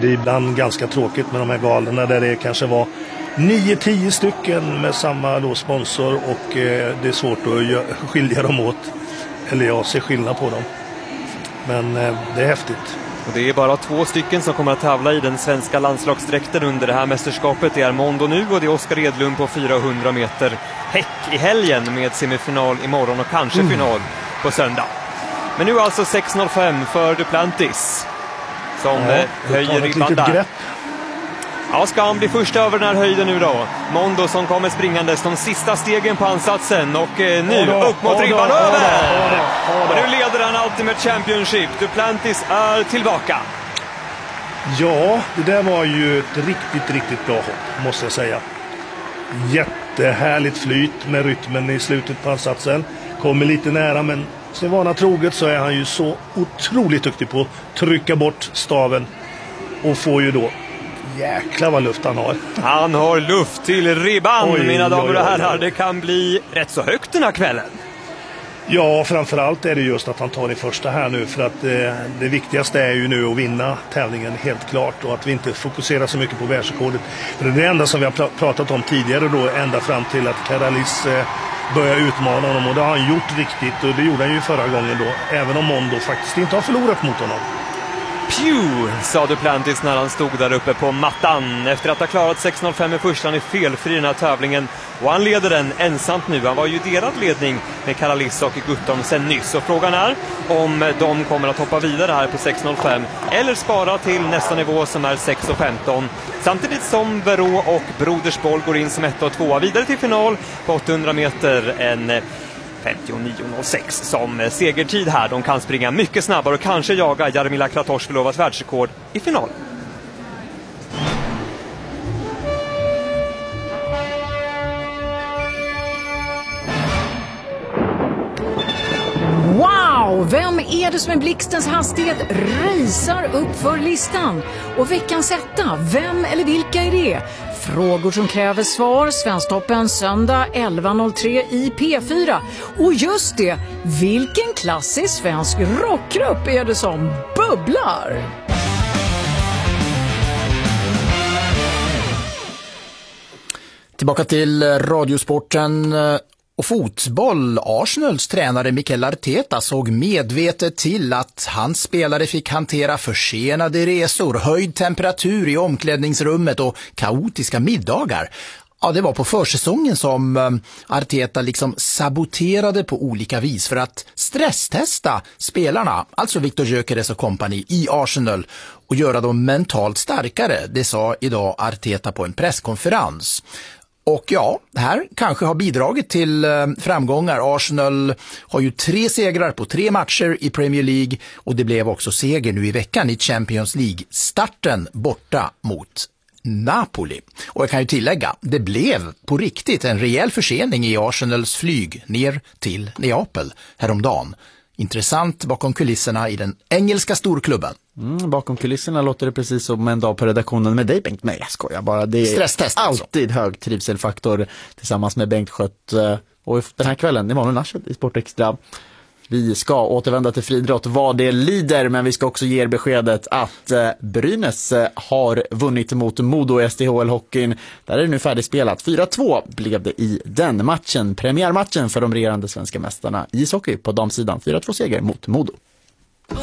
det är ibland ganska tråkigt med de här galorna där det kanske var 9-10 stycken med samma då sponsor och det är svårt att skilja dem åt. Eller jag ser skillnad på dem. Men det är häftigt. Och det är bara 2 stycken som kommer att tävla i den svenska landslagsdräkten under det här mästerskapet. Det är Mondo nu och det är Oskar Edlund på 400 meter häck i helgen med semifinal imorgon och kanske final på söndag. Men nu alltså 6.05 för Duplantis som höjer ribban där. Ja, ska han bli först över den här höjden nu då? Mondo som kommer springandes de sista stegen på ansatsen och nu upp mot ribban över! Och nu leder han Ultimate Championship. Duplantis är tillbaka. Ja, det där var ju ett riktigt bra hopp, måste jag säga. Jättehärligt flyt med rytmen i slutet på ansatsen. Kommer lite nära, men sin vana troget så är han ju så otroligt duktig på att trycka bort staven och får ju då jäklar vad luft han har. Han har luft till ribban, mina damer och herrar. Det kan bli rätt så högt den här kvällen. Ja, framförallt är det just att han tar det första här nu. För att det viktigaste är ju nu att vinna tävlingen helt klart. Och att vi inte fokuserar så mycket på världsrekordet. För det är det enda som vi har pratat om tidigare då. Ända fram till att Karalis börjar utmana honom. Och det har han gjort riktigt. Och det gjorde han ju förra gången då. Även om Mondo faktiskt inte har förlorat mot honom. Pew, sa Duplantis när han stod där uppe på mattan. Efter att ha klarat 6.05 i första, han är felfri i den här tävlingen. Och han leder den ensamt nu. Han var ju delad ledning med Karalis och Guttorm sen nyss. Och frågan är om de kommer att hoppa vidare här på 6.05 eller spara till nästa nivå som är 6.15. Samtidigt som Verå och Brodersboll går in som 1 och 2 vidare till final på 800 meter. En 59.06 som segertid här. De kan springa mycket snabbare och kanske jaga Jarmila Kratochvilovas världsrekord i final. Wow! Vem är det som med blixtens hastighet racear upp för listan? Och veckans etta, vem eller vilka är det? Frågor som kräver svar, Svensktoppen söndag 11.03 i P4. Och just det, vilken klassisk svensk rockgrupp är det som bubblar? Tillbaka till Radiosporten och fotboll. Arsenals tränare Mikel Arteta såg medvetet till att hans spelare fick hantera försenade resor, höjd temperatur i omklädningsrummet och kaotiska middagar. Ja, det var på försäsongen som Arteta liksom saboterade på olika vis för att stresstesta spelarna, alltså Victor Gyökeres och kompani i Arsenal och göra dem mentalt starkare. Det sa idag Arteta på en presskonferens. Och ja, det här kanske har bidragit till framgångar. Arsenal har ju 3 segrar på 3 matcher i Premier League och det blev också seger nu i veckan i Champions League-starten borta mot Napoli. Och jag kan ju tillägga, det blev på riktigt en rejäl försening i Arsenals flyg ner till Neapel häromdagen. Intressant bakom kulisserna i den engelska storklubben. Bakom kulisserna låter det precis som en dag på redaktionen med dig, Bengt. Nej, jag skojar bara. Det är stresstest, alltid hög trivselfaktor tillsammans med Bengt Skött. Och den här kvällen, Emanuel Naschel i Sportextra. Vi ska återvända till friidrott vad det lider, men vi ska också ge er beskedet att Brynäs har vunnit mot Modo i SDHL-hockeyn. Där är det nu färdigspelat. 4-2 blev det i den matchen. Premiärmatchen för de regerande svenska mästarna i ishockey på damsidan. 4-2 seger mot Modo.